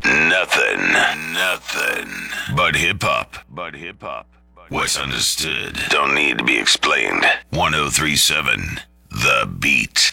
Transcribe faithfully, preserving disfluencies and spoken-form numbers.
Nothing, nothing but hip hop. But hip hop. What's understood don't need to be explained. one oh three point seven The Beat.